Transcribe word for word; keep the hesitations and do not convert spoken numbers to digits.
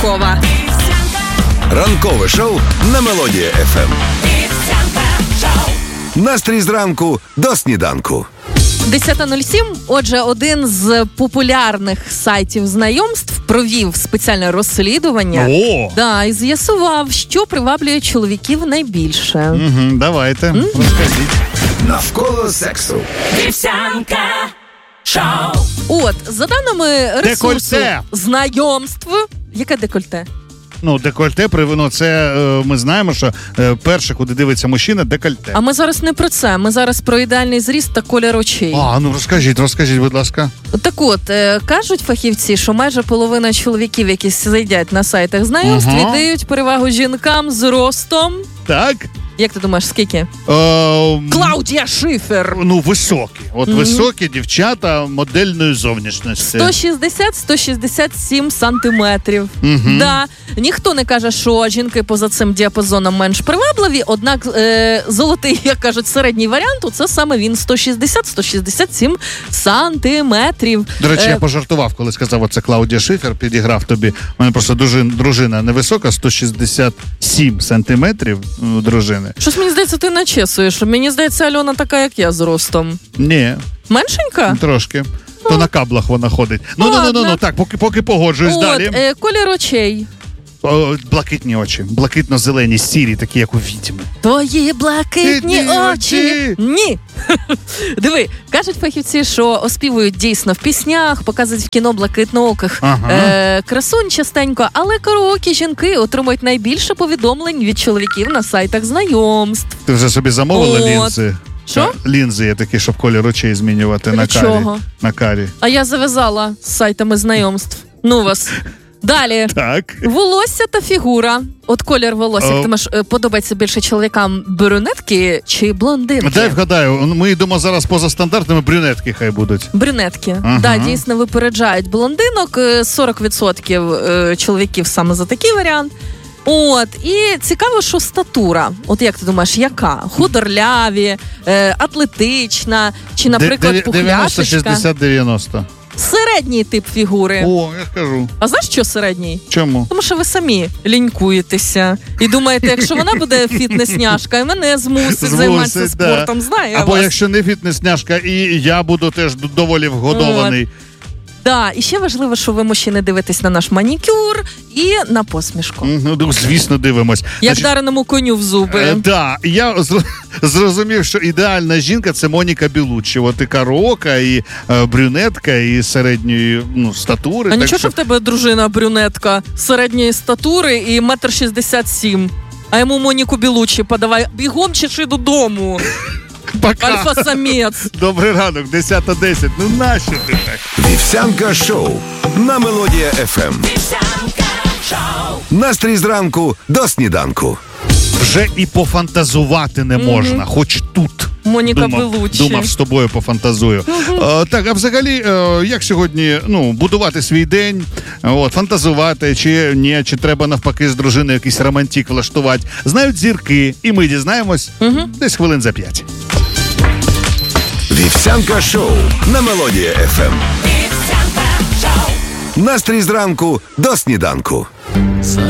Ранкова. Ранкове шоу на Мелодія еф ем. Настрій зранку до сніданку. десята нуль сім. Отже, один з популярних сайтів знайомств провів спеціальне розслідування. О! Да, і з'ясував, що приваблює чоловіків найбільше. Угу, давайте, mm-hmm. розкажіть. Навколо сексу. Вівсянка шоу. От, за даними ресурсу Декольте. знайомств... Яке декольте? Ну, декольте, ну, це е, ми знаємо, що е, перше, куди дивиться мужчина, декольте. А ми зараз не про це, ми зараз про ідеальний зріст та колір очей. А, ну розкажіть, розкажіть, будь ласка. Так от, е, кажуть фахівці, що майже половина чоловіків, які сидять на сайтах знайомств, Ага. віддають перевагу жінкам з ростом. Так? Як ти думаєш, скільки? Е, Клаудія Шифер. Ну, високі. От Мгм. високі дівчата модельної зовнішності. сто шістдесят - сто шістдесят сім сантиметрів. Мгм. Да. Ніхто не каже, що жінки поза цим діапазоном менш привабливі, однак е, золотий, як кажуть, середній варіант, це саме він сто шістдесят - сто шістдесят сім сантиметрів. До речі, Е, я пожартував, коли сказав, оце Клаудія Шифер, підіграв тобі. У мене просто дружина, дружина невисока, сто шістдесят сім сантиметрів у дружини. Щось мені здається, ти начесуєш. Мені здається, Альона така, як я, з ростом. Ні, Меншенька? трошки. То на каблах вона ходить. Ну, ну, ну, ну, Ладно. ну, так, поки, поки погоджуюсь От, далі. е, колір очей. О, блакитні очі, блакитно-зелені, сірі, такі, як у відьми. Твої блакитні Блакитні очі. очі. Ні. Диви, кажуть фахівці, що оспівують дійсно в піснях, показують в кіно блакитнооких Ага. е, красунь частенько, але караоке жінки отримують найбільше повідомлень від чоловіків на сайтах знайомств. Ти вже собі замовила От. лінзи? Що? Та, лінзи є такі, щоб колір очей змінювати Для на карі. чого? На карі. А я зав'язала з сайтами знайомств. Ну вас. Далі. Так. Волосся та фігура. От колір волосся, О. як ти маєш, е, подобається більше чоловікам брюнетки чи блондинки? Дай вгадаю, ми йдемо зараз поза стандартами, брюнетки хай будуть. Брюнетки. Ага. Да, дійсно випереджають блондинок. е, сорок відсотків е, чоловіків саме за такий варіант. От, і цікаво, що статура. От як ти думаєш, яка? Худорляві, е, атлетична, чи, наприклад, Де- дев'яносто пухляшечка? шістдесят дев'яносто. Середній тип фігури. О, я ж кажу. А знаєш, що середній? Чому? Тому що ви самі лінькуєтеся і думаєте, якщо вона буде фітнес-няшка, і мене змусить, Змусить, займатися да. спортом, знає Або вас. якщо не фітнес-няшка, і я буду теж доволі вгодований. Да, і ще важливо, що ви, мужчини, дивитесь на наш манікюр і на посмішку. Ну, ну, звісно, дивимось. Як Значить, дареному коню в зуби. Е, да, я зр- зрозумів, що ідеальна жінка – це Моніка Білуччі. От і караока, і е, брюнетка, і середньої ну, статури. А так нічого, що що... в тебе дружина брюнетка середньої статури і метр шістдесят сім. А йому Моніку Білуччі подавай. Бігом чеши додому. Пока. Альфа-самець. Добрий ранок, десята десять. Ну нащо ти так? Вівсянка шоу на Мелодія еф ем. Вівсянка шоу. Настрій зранку до сніданку. Вже і пофантазувати не можна, хоч тут. Моніка Думав, Белуччі. думав, з тобою пофантазую. Е, так, а взагалі, е, як сьогодні ну, будувати свій день, от, фантазувати, чи ні, чи треба навпаки з дружиною якийсь романтик влаштувати. Знають зірки, і ми дізнаємось десь хвилин за п'ять. Вівсянка шоу на Мелодія еф ем. Вівсянка шоу. Настрій зранку до сніданку.